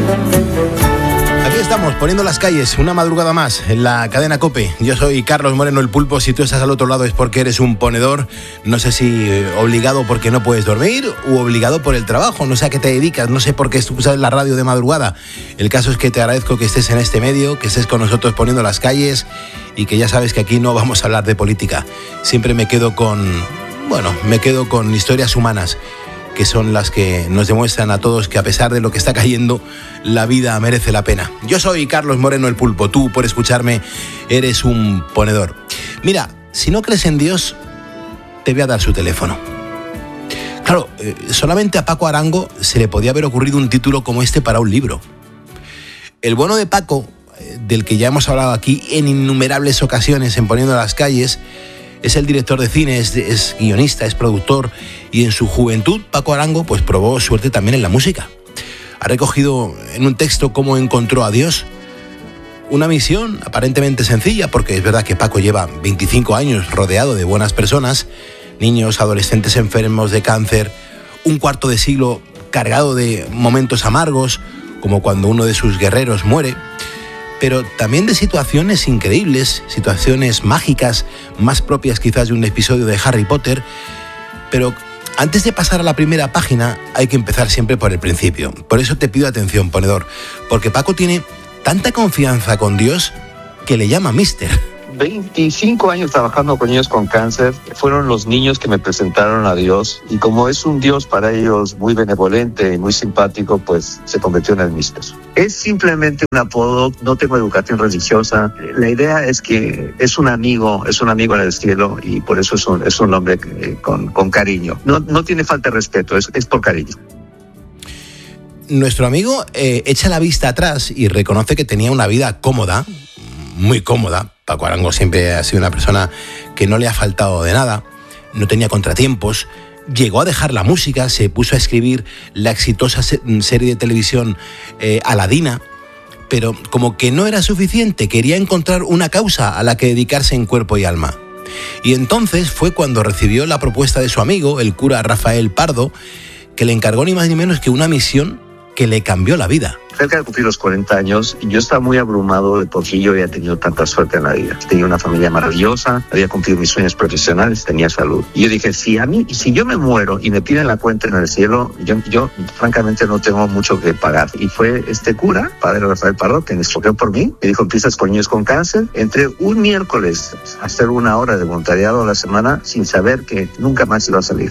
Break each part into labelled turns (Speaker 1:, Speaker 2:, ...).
Speaker 1: Aquí estamos, poniendo las calles, una madrugada más en la cadena COPE. Yo soy Carlos Moreno, el Pulpo. Si tú estás al otro lado es porque eres un ponedor. No sé si obligado porque no puedes dormir u obligado por el trabajo. No sé a qué te dedicas, no sé por qué escuchas la radio de madrugada. El caso es que te agradezco que estés en este medio, que estés con nosotros poniendo las calles y que ya sabes que aquí no vamos a hablar de política. Siempre me quedo con historias humanas, que son las que nos demuestran a todos que a pesar de lo que está cayendo, la vida merece la pena. Yo soy Carlos Moreno, el Pulpo. Tú, por escucharme, eres un ponedor. Mira, si no crees en Dios, te voy a dar su teléfono. Claro, solamente a Paco Arango se le podía haber ocurrido un título como este para un libro. El bueno de Paco, del que ya hemos hablado aquí en innumerables ocasiones en Poniendo las Calles, es el director de cine, es guionista, es productor, y en su juventud Paco Arango pues probó suerte también en la música. Ha recogido en un texto cómo encontró a Dios, una misión aparentemente sencilla, porque es verdad que Paco lleva 25 años rodeado de buenas personas, niños, adolescentes enfermos de cáncer, un cuarto de siglo cargado de momentos amargos, como cuando uno de sus guerreros muere, pero también de situaciones increíbles, situaciones mágicas, más propias quizás de un episodio de Harry Potter. Pero antes de pasar a la primera página, hay que empezar siempre por el principio. Por eso te pido atención, ponedor, porque Paco tiene tanta confianza con Dios que le llama Mister.
Speaker 2: 25 años trabajando con niños con cáncer, fueron los niños que me presentaron a Dios, y como es un Dios para ellos muy benevolente y muy simpático, pues se convirtió en el Mister. Es simplemente un apodo, no tengo educación religiosa. La idea es que es un amigo en el cielo, y por eso es un nombre con cariño. No tiene falta de respeto, es por cariño.
Speaker 1: Nuestro amigo echa la vista atrás y reconoce que tenía una vida cómoda, muy cómoda. Paco Arango siempre ha sido una persona que no le ha faltado de nada, no tenía contratiempos, llegó a dejar la música, se puso a escribir la exitosa serie de televisión Aladina, pero como que no era suficiente, quería encontrar una causa a la que dedicarse en cuerpo y alma. Y entonces fue cuando recibió la propuesta de su amigo, el cura Rafael Pardo, que le encargó ni más ni menos que una misión que le cambió la vida.
Speaker 2: Cerca de cumplir los 40 años, yo estaba muy abrumado de porque yo había tenido tanta suerte en la vida. Tenía una familia maravillosa, había cumplido mis sueños profesionales, tenía salud. Y yo dije, si yo me muero y me piden la cuenta en el cielo, yo francamente no tengo mucho que pagar. Y fue este cura, padre Rafael Pardo, que me escogió por mí. Me dijo, empiezas con niños con cáncer. Entré un miércoles a hacer 1 hora de voluntariado a la semana sin saber que nunca más iba a salir.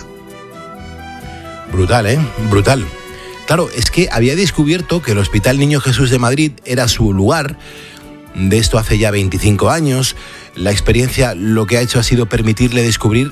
Speaker 1: Brutal, brutal. Claro, es que había descubierto que el Hospital Niño Jesús de Madrid era su lugar. De esto hace ya 25 años. La experiencia lo que ha hecho ha sido permitirle descubrir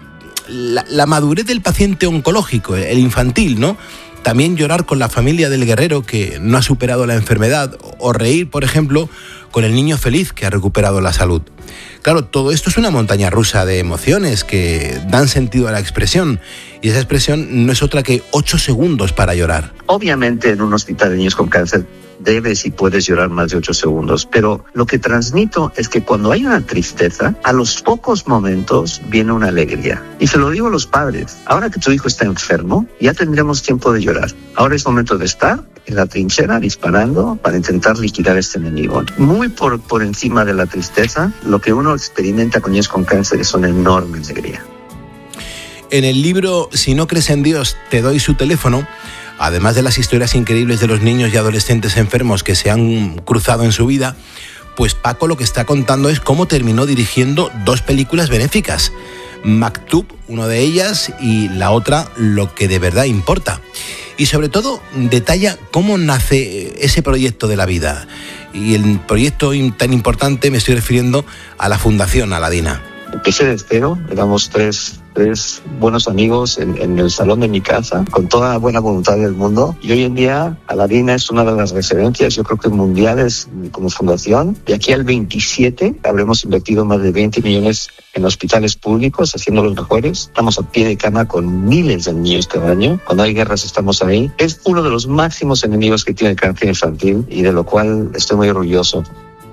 Speaker 1: la madurez del paciente oncológico, el infantil, ¿no? También llorar con la familia del guerrero que no ha superado la enfermedad, o reír, por ejemplo, con el niño feliz que ha recuperado la salud. Claro, todo esto es una montaña rusa de emociones que dan sentido a la expresión, y esa expresión no es otra que 8 segundos para llorar.
Speaker 2: Obviamente en un hospital de niños con cáncer debes y puedes llorar más de 8 segundos, pero lo que transmito es que cuando hay una tristeza, a los pocos momentos viene una alegría. Y se lo digo a los padres, ahora que tu hijo está enfermo, ya tendremos tiempo de llorar. Ahora es momento de estar en la trinchera disparando para intentar liquidar a este enemigo. Muy por encima de la tristeza, lo que uno experimenta con niños con cáncer es una enorme alegría.
Speaker 1: En el libro Si no crees en Dios, te doy su teléfono, además de las historias increíbles de los niños y adolescentes enfermos que se han cruzado en su vida, pues Paco lo que está contando es cómo terminó dirigiendo 2 películas benéficas. Maktub, una de ellas, y la otra, Lo que de verdad importa. Y sobre todo detalla cómo nace ese proyecto de la vida. Y el proyecto tan importante me estoy refiriendo a la Fundación Aladina.
Speaker 2: Empecé de cero, éramos tres buenos amigos en el salón de mi casa, con toda la buena voluntad del mundo. Y hoy en día Aladina es una de las referencias, yo creo que mundiales como fundación. De aquí al 27 habremos invertido más de 20 millones en hospitales públicos, haciendo los mejores. Estamos a pie de cama con miles de niños cada año. Cuando hay guerras estamos ahí. Es uno de los máximos enemigos que tiene el cáncer infantil, y de lo cual estoy muy orgulloso.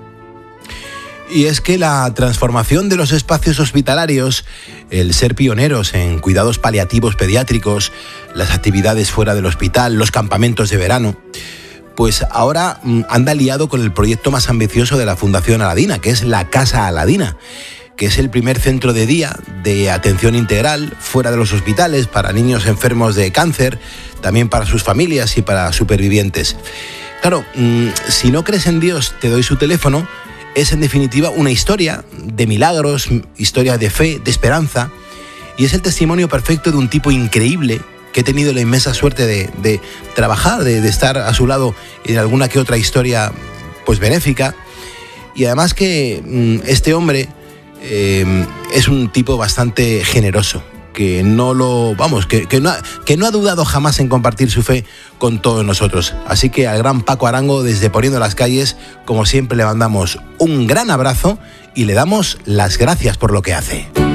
Speaker 1: Y es que la transformación de los espacios hospitalarios, el ser pioneros en cuidados paliativos pediátricos, las actividades fuera del hospital, los campamentos de verano, pues ahora anda liado con el proyecto más ambicioso de la Fundación Aladina, que es la Casa Aladina, que es el primer centro de día de atención integral fuera de los hospitales para niños enfermos de cáncer, también para sus familias y para supervivientes. Claro, si no crees en Dios, te doy su teléfono. Es en definitiva una historia de milagros, historia de fe, de esperanza, y es el testimonio perfecto de un tipo increíble que he tenido la inmensa suerte de trabajar, de estar a su lado en alguna que otra historia pues benéfica. Y además que este hombre es un tipo bastante generoso, que no ha dudado jamás en compartir su fe con todos nosotros. Así que al gran Paco Arango, desde Poniendo las Calles, como siempre, le mandamos un gran abrazo y le damos las gracias por lo que hace.